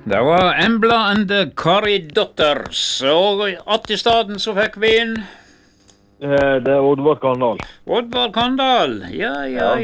Det var Embla and the Kari Dotters, og att I staden så fikk vi inn Det Oddvar Kandal. Oddvar Kandal, ja.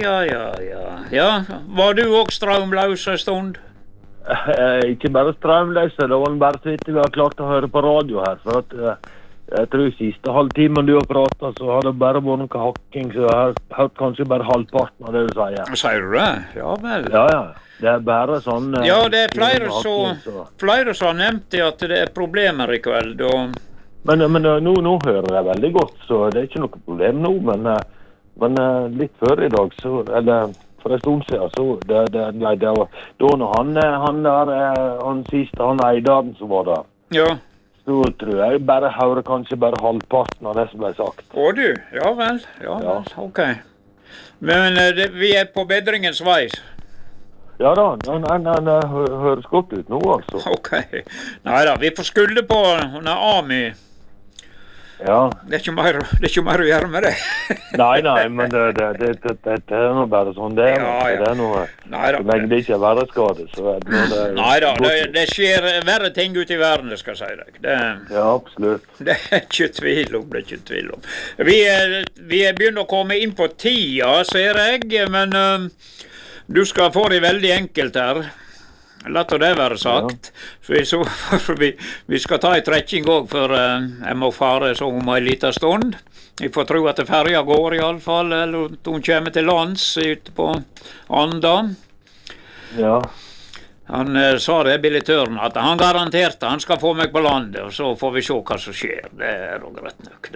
Var du også strømløs en stund? Ikke bare strømløse, det var bare så vidt vi har klart å høre på radio her. For at jeg tror siste halvtimen du har pratet, så har det bare vært noe hakking, så jeg har hørt kanskje bare halvparten av det du sier. Sier du det? Ja vel. Ja. Det bare sånn... Ja, det flere som har nevnt det at det problemer I kveld, og... Men nå hører jeg veldig godt, så det ikke noe problem nå, men litt før I dag, så, eller for en stund siden, så det var da når han siste, han Eidaren som var der. Ja. Så tror jeg bare hører kanskje bare halvparten av det som ble sagt. Å du? Ja vel, ok. Men vi på bedringens vei. Ja da, han høres godt ut nå, altså. Ok. Neida, vi får skulde på hun Ami. Ja. Det er ikke mer å gjøre med det. Nei, men det noe bare sånn det Ja. Det noe... Neida. Så lenge det ikke verre skade, så det Neida, det skjer verre ting ute I verden, skal jeg si deg. Ja, absolutt. Det ikke tvil om, Vi begynner å komme inn på tida, ser jeg, men du skal få det veldig enkelt her. La det være sagt. For vi skal ta en trekking også, for jeg må fare så om en liten stund. Jeg får tro at ferja går I alle fall, eller at hun kommer til lands ute på Anda. Ja. Han sa det, billettøren, at han garanterte han skal få meg på landet, og så får vi se hva som skjer. Det jo greit nok.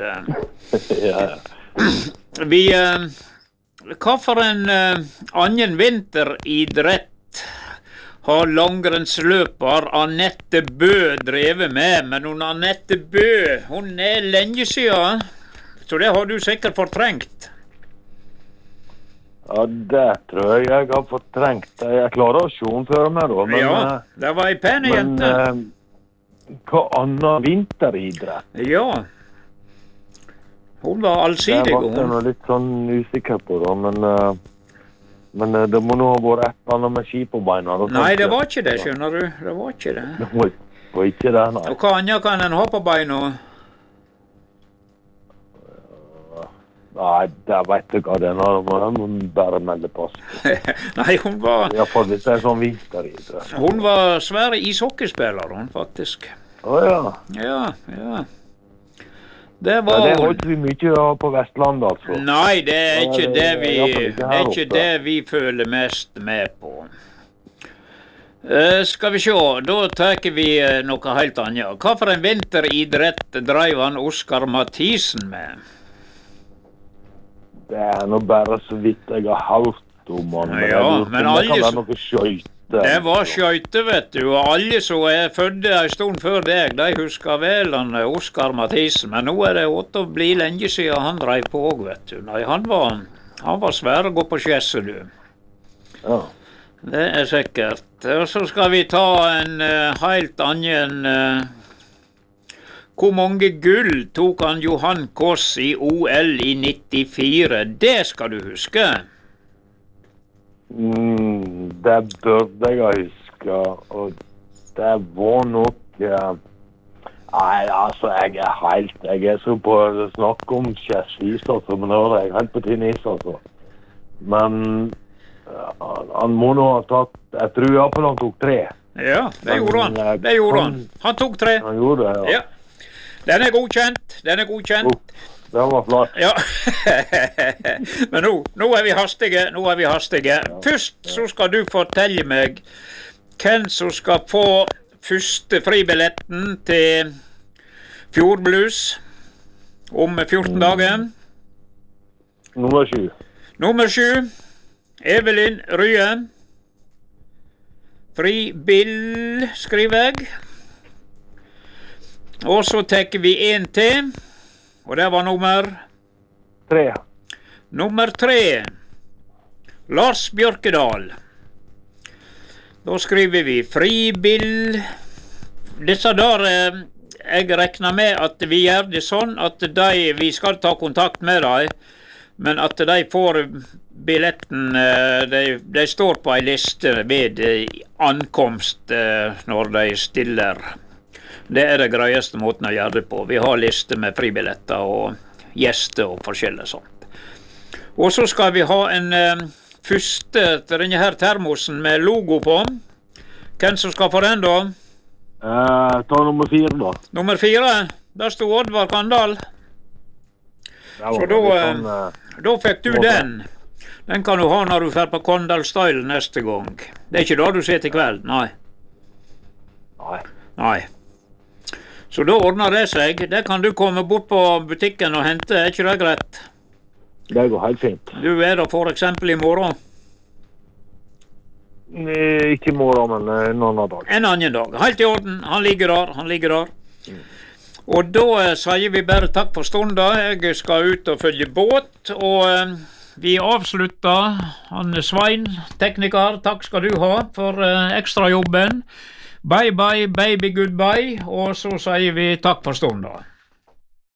Hva for en annen vinteridrett har langrennsløper Anette Bø drevet med, men hun Anette Bø, hun lenge siden, så det har du sikkert fortrengt. Ja, det tror jeg har fortrengt. Jeg klarer å se henne for meg da, men... Ja, det var en pene jente. Hva annen vinteridrett? Ja. Hun var allsidig, hun. Jeg var litt sånn usikker på det, men det må nå ha vært et eller annet med ski på beina. Nei, det var ikke det, skjønner du. Det var ikke det. Det var ikke det, nei. Og hva annet kan en ha på beina? Nei, det vet jeg hva det er. Man må bare melde pass. Nei, hun var... I hvert fall hvis det sånn vinteridrett. Hun var svære ishockeyspiller, hun faktisk. Åja. Ja. Det var ikke vi mye på Vestlandet, altså. Nei, det ikke det vi føler mest med på. Skal vi se, da tar vi noe helt annet. Hva for en vinteridrett drev han Oskar Mathisen med? Det nå bare så vidt jeg har hørt om han. Men alle kan være noe skjøyte. Det var skjøyte, vet du, og alle som fødde en stund før deg, de husker vel han Oskar Mathisen, men nå det å bli lenge siden han drev på også, vet du. Nei, han var svær å gå på skjesse, du. Ja. Det sikkert. Og så skal vi ta en helt annen... Hvor mange gull tok han Johan Koss I OL I 94? Det skal du huske. Det burde jeg huske, og det var nok... Nei, altså, jeg så på å snakke om skjessis, altså, men nå jeg helt på tinnis, altså. Men han må nå ha tatt, jeg tror I hvert fall han tok 3. Ja, det gjorde han. Han tok 3. Han gjorde det, ja. Den godkjent. Det var flott. Ja. Men nå vi hastige. Ja. Først så skal du fortelle meg hvem som skal få første fribilletten til Fjordblues om 14 dager. Nummer 7. Evelyn Rye. Fribill, skriver jeg. Og så tekker vi en til, og det var nummer 3. Nummer 3. Lars Bjørkedal. Da skriver vi fribill. Disse der, jeg regner med at vi gjør det sånn at vi skal ta kontakt med dem, Men at de får billetten, de står på en liste ved ankomst når de stiller. Det er det greieste måten å gjøre det på. Vi har liste med fribilletter og gjester og forskjellig sånt. Og så skal vi ha en første til denne her termosen med logo på. Hvem som skal få den da? Ta nummer 4 da. Nummer 4, der stod Oddvar Kandal. Så da fikk du den. Den kan du ha når du fer på Kandal Style neste gang. Det er ikke da du ser til kveld, nei. Nei. Så da ordner det seg. Det kan du komme bort på butikken og hente, er ikke det greit? Det går helt fint. Du er da for eksempel i morgen? Ikke i morgen, men en annen dag. En annen dag. Helt i orden. Han ligger der. Og da sier vi bare takk for stunden. Jeg skal ut og følge båt, og vi avslutter. Han Svein, tekniker, takk skal du ha for ekstrajobben. Bye bye, baby, goodbye. Og så sier vi takk for stunden.